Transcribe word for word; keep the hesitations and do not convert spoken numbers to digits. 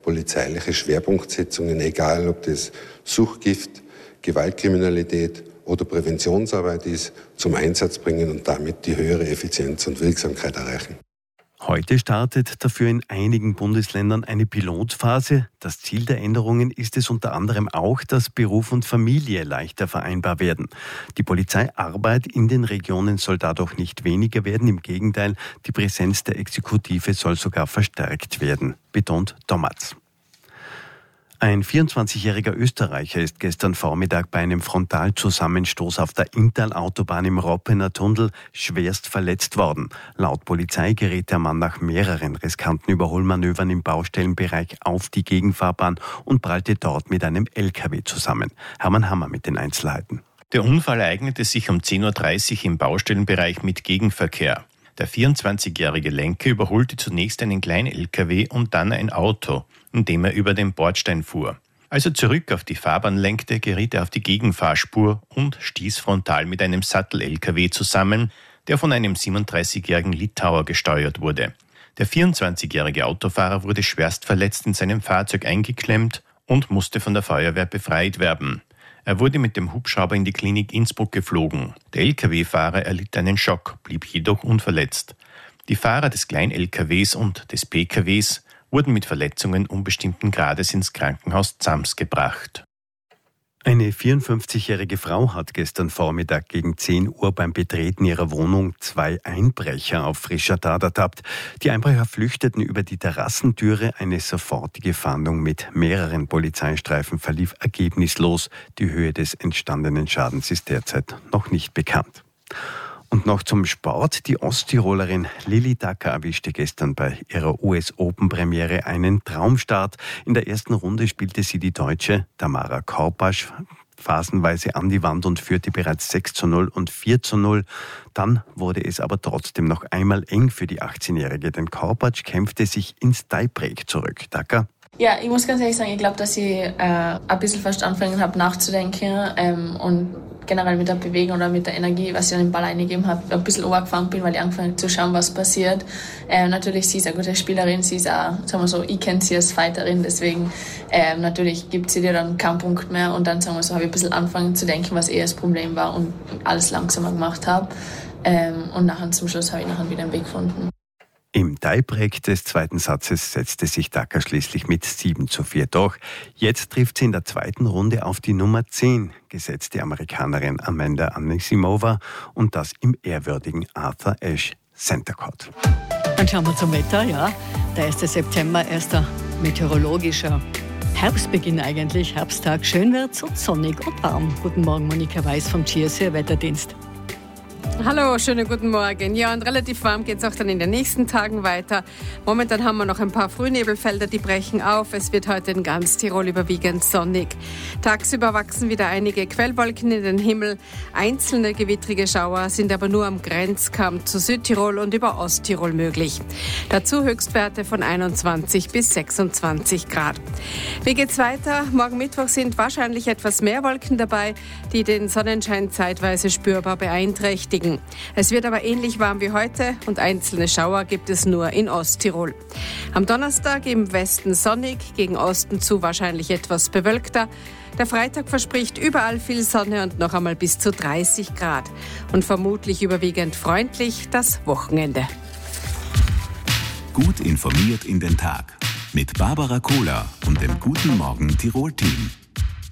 polizeiliche Schwerpunktsetzungen, egal ob das Suchtgift, Gewaltkriminalität oder Präventionsarbeit ist, zum Einsatz bringen und damit die höhere Effizienz und Wirksamkeit erreichen. Heute startet dafür in einigen Bundesländern eine Pilotphase. Das Ziel der Änderungen ist es unter anderem auch, dass Beruf und Familie leichter vereinbar werden. Die Polizeiarbeit in den Regionen soll dadurch nicht weniger werden. Im Gegenteil, die Präsenz der Exekutive soll sogar verstärkt werden, betont Domatz. Ein vierundzwanzigjähriger Österreicher ist gestern Vormittag bei einem Frontalzusammenstoß auf der Inntal-Autobahn im Roppener Tunnel schwerst verletzt worden. Laut Polizei gerät der Mann nach mehreren riskanten Überholmanövern im Baustellenbereich auf die Gegenfahrbahn und prallte dort mit einem L K W zusammen. Hermann Hammer mit den Einzelheiten. Der Unfall ereignete sich um zehn Uhr dreißig im Baustellenbereich mit Gegenverkehr. Der vierundzwanzigjährige Lenker überholte zunächst einen kleinen L K W und dann ein Auto, indem er über den Bordstein fuhr. Als er zurück auf die Fahrbahn lenkte, geriet er auf die Gegenfahrspur und stieß frontal mit einem Sattel-L K W zusammen, der von einem siebenunddreißigjährigen Litauer gesteuert wurde. Der vierundzwanzigjährige Autofahrer wurde schwerst verletzt in seinem Fahrzeug eingeklemmt und musste von der Feuerwehr befreit werden. Er wurde mit dem Hubschrauber in die Klinik Innsbruck geflogen. Der L K W-Fahrer erlitt einen Schock, blieb jedoch unverletzt. Die Fahrer des Klein-L K Ws und des P K Ws wurden mit Verletzungen unbestimmten Grades ins Krankenhaus Zams gebracht. Eine vierundfünfzigjährige Frau hat gestern Vormittag gegen zehn Uhr beim Betreten ihrer Wohnung zwei Einbrecher auf frischer Tat ertappt. Die Einbrecher flüchteten über die Terrassentüre. Eine sofortige Fahndung mit mehreren Polizeistreifen verlief ergebnislos. Die Höhe des entstandenen Schadens ist derzeit noch nicht bekannt. Und noch zum Sport. Die Osttirolerin Lilly Dacker erwischte gestern bei ihrer U S-Open-Premiere einen Traumstart. In der ersten Runde spielte sie die Deutsche Tamara Korpasch phasenweise an die Wand und führte bereits sechs zu null und vier zu null. Dann wurde es aber trotzdem noch einmal eng für die achtzehnjährige, denn Korpasch kämpfte sich ins Tiebreak zurück. Dacker? Ja, ich muss ganz ehrlich sagen, ich glaube, dass ich äh, ein bisschen fast angefangen habe nachzudenken ähm, und generell mit der Bewegung oder mit der Energie, was ich an den Ball eingegeben habe, ein bisschen runtergefahren bin, weil ich angefangen habe zu schauen, was passiert. Ähm, natürlich, sie ist eine gute Spielerin, sie ist auch, sagen wir so, ich kenne sie als Fighterin, deswegen ähm, natürlich gibt sie dir dann keinen Punkt mehr und dann, sagen wir so, habe ich ein bisschen angefangen zu denken, was eher das Problem war und alles langsamer gemacht habe. Ähm, und nachher zum Schluss habe ich nachher wieder einen Weg gefunden. Im Tiebreak des zweiten Satzes setzte sich Dacker schließlich mit sieben zu vier durch. Jetzt trifft sie in der zweiten Runde auf die Nummer zehn gesetzte Amerikanerin Amanda Anisimova und das im ehrwürdigen Arthur Ashe Center Court. Dann schauen wir zum Wetter, ja. Der erste September, erster meteorologischer Herbstbeginn eigentlich, Herbsttag. Schön wird's und sonnig und warm. Guten Morgen, Monika Weiß vom G S V Wetterdienst. Hallo, schönen guten Morgen. Ja, und relativ warm geht es auch dann in den nächsten Tagen weiter. Momentan haben wir noch ein paar Frühnebelfelder, die brechen auf. Es wird heute in ganz Tirol überwiegend sonnig. Tagsüber wachsen wieder einige Quellwolken in den Himmel. Einzelne gewittrige Schauer sind aber nur am Grenzkamm zu Südtirol und über Osttirol möglich. Dazu Höchstwerte von einundzwanzig bis sechsundzwanzig Grad. Wie geht's weiter? Morgen Mittwoch sind wahrscheinlich etwas mehr Wolken dabei, die den Sonnenschein zeitweise spürbar beeinträchtigen. Es wird aber ähnlich warm wie heute und einzelne Schauer gibt es nur in Osttirol. Am Donnerstag im Westen sonnig, gegen Osten zu wahrscheinlich etwas bewölkter. Der Freitag verspricht überall viel Sonne und noch einmal bis zu dreißig Grad. Und vermutlich überwiegend freundlich das Wochenende. Gut informiert in den Tag mit Barbara Kohler und dem Guten Morgen Tirol-Team.